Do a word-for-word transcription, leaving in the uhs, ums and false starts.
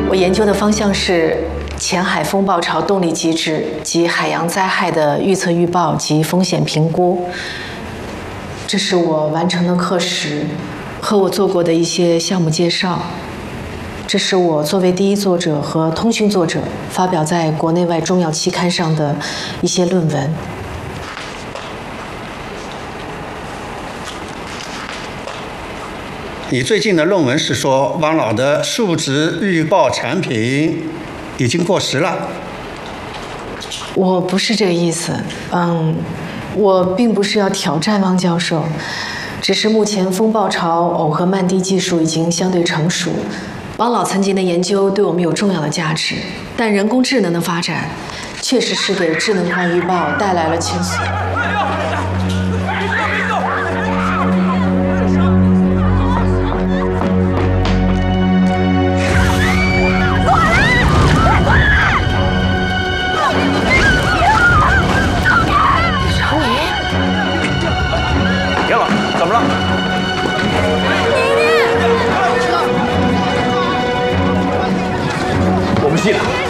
我研究的方向是浅海风暴潮动力机制及海洋灾害的预测预报及风险评估。这是我完成的课时和我做过的一些项目介绍。这是我作为第一作者和通讯作者发表在国内外重要期刊上的一些论文。 你最近的论文是说汪老的数值预报产品已经过时了。 我不是这个意思，嗯，我并不是要挑战汪教授，只是目前风暴潮耦合慢滴技术已经相对成熟，汪老曾经的研究对我们有重要的价值，但人工智能的发展确实是给智能化预报带来了轻松。 怎么了？我们信了。